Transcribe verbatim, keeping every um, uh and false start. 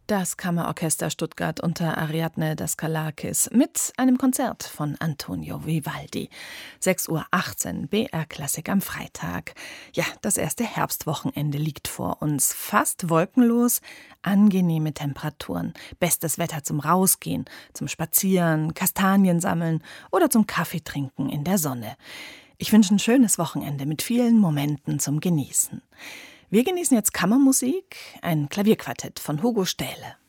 Das Kammerorchester Stuttgart unter Ariadne Daskalakis mit einem Konzert von Antonio Vivaldi. sechs Uhr achtzehn, B R Klassik am Freitag. Ja, das erste Herbstwochenende liegt vor uns. Fast wolkenlos, angenehme Temperaturen. Bestes Wetter zum Rausgehen, zum Spazieren, Kastanien sammeln oder zum Kaffee trinken in der Sonne. Ich wünsche ein schönes Wochenende mit vielen Momenten zum Genießen. Wir genießen jetzt Kammermusik, ein Klavierquartett von Hugo Stähle.